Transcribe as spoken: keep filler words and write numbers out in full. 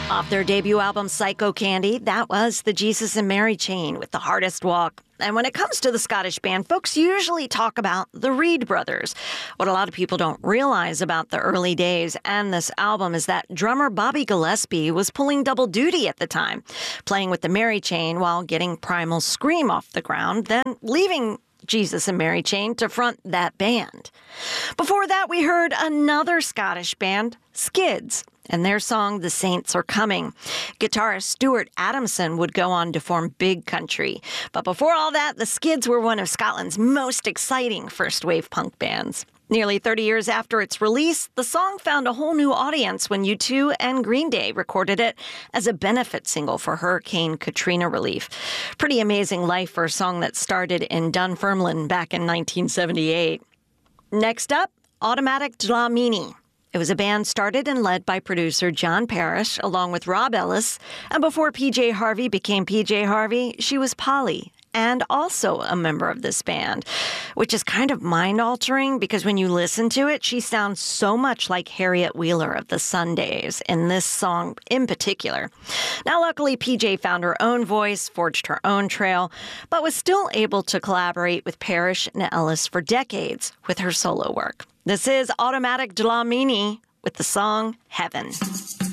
Off their debut album, Psycho Candy, that was the Jesus and Mary Chain with The Hardest Walk. And when it comes to the Scottish band, folks usually talk about the Reed brothers. What a lot of people don't realize about the early days and this album is that drummer Bobby Gillespie was pulling double duty at the time, playing with the Mary Chain while getting Primal Scream off the ground, then leaving Jesus and Mary Chain to front that band. Before that, we heard another Scottish band, Skids, and their song, The Saints Are Coming. Guitarist Stuart Adamson would go on to form Big Country. But before all that, the Skids were one of Scotland's most exciting first-wave punk bands. Nearly thirty years after its release, the song found a whole new audience when U two and Green Day recorded it as a benefit single for Hurricane Katrina relief. Pretty amazing life for a song that started in Dunfermline back in nineteen seventy-eight. Next up, Automatic Dlamini. It was a band started and led by producer John Parrish, along with Rob Ellis. And before P J Harvey became P J Harvey, she was Polly, and also a member of this band, which is kind of mind-altering because when you listen to it, she sounds so much like Harriet Wheeler of the Sundays in this song in particular. Now, luckily, P J found her own voice, forged her own trail, but was still able to collaborate with Parrish and Ellis for decades with her solo work. This is Automatic Dlamini with the song Heaven.